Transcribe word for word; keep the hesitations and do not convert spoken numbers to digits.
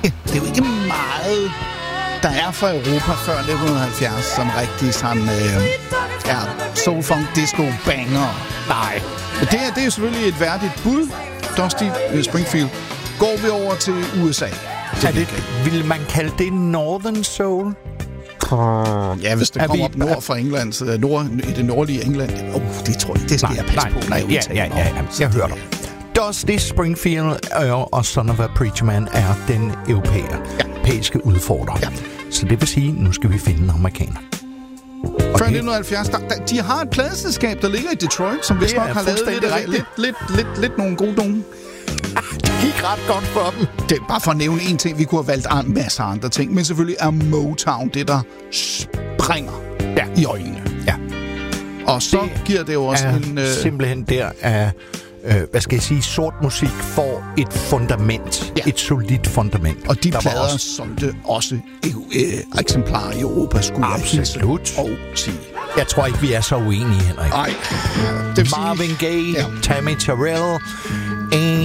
Det er jo ikke meget, der er fra Europa før nitten halvfjerds, som rigtig sådan, øh, ja, soul, funk, disco, banger. Nej. Men det her, det er jo selvfølgelig et værdigt bud. Dusty Springfield. Går vi over til U S A. Er det, vil man kalde det Northern Soul? Ja, hvis det er kommer vi, op nord fra England, så nord, i det nordlige England. Oh, det tror jeg, det skal nej, jeg passe nej, på, når jeg udtaler. Ja, ja, ja, ja. Jeg hører dig. Dusty Springfield øh, og Son of a Preacher Man er den europæer, ja. europæiske udfordrer. Ja. Så det vil sige, nu skal vi finde en amerikaner. Før nitten halvfjerds, der, der, de har et pladeselskab, der ligger i Detroit, som vist nok har lavet lidt, lidt, lidt, lidt, lidt nogle gode nogen. Det gik ret godt for dem. Det er bare for at nævne en ting. Vi kunne have valgt en masse andre ting, men selvfølgelig er Motown det, der springer ja. i øjnene. Ja. Og så det giver det jo også en... Øh... simpelthen der er... Øh, hvad skal jeg sige, sort musik får et fundament, ja. et solidt fundament. Og de der plader, også... som det også øh, eksemplarer i Europa skulle absolut og sige. Jeg tror ikke, vi er så uenige, Henrik. Nej. Marvin Gaye, ja. Tammy Terrell,